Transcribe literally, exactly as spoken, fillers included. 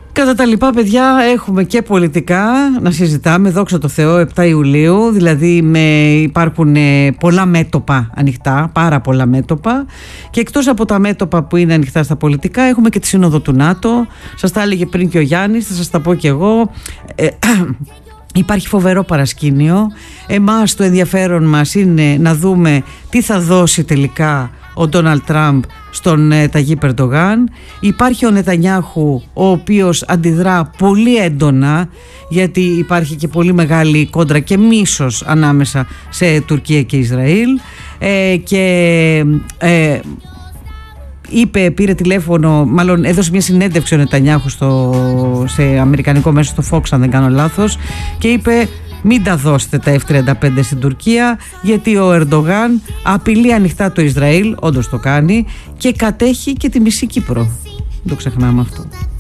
Κατά τα λοιπά, παιδιά, έχουμε και πολιτικά να συζητάμε, δόξα τω Θεώ, επτά Ιουλίου, δηλαδή με, υπάρχουν πολλά μέτωπα ανοιχτά, πάρα πολλά μέτωπα, και εκτός από τα μέτωπα που είναι ανοιχτά στα πολιτικά έχουμε και τη Σύνοδο του ΝΑΤΟ. Σας τα έλεγε πριν και ο Γιάννης, θα σας τα πω και εγώ. ε, Υπάρχει φοβερό παρασκήνιο. Εμάς το ενδιαφέρον μας είναι να δούμε τι θα δώσει τελικά ο Ντόναλντ Τραμπ στον ε, Ταγίπ Ερντογάν. Υπάρχει ο Νετανιάχου, ο οποίος αντιδρά πολύ έντονα, γιατί υπάρχει και πολύ μεγάλη κόντρα και μίσος ανάμεσα σε Τουρκία και Ισραήλ, ε, και ε, είπε, πήρε τηλέφωνο, μάλλον έδωσε μια συνέντευξη ο Νετανιάχου στο, σε αμερικανικό μέσο, στο Fox αν δεν κάνω λάθος, και είπε μην τα δώσετε τα εφ τριάντα πέντε στην Τουρκία, γιατί ο Ερντογάν απειλεί ανοιχτά το Ισραήλ, όντως το κάνει, και κατέχει και τη μισή Κύπρο. Δεν το ξεχνάμε αυτό.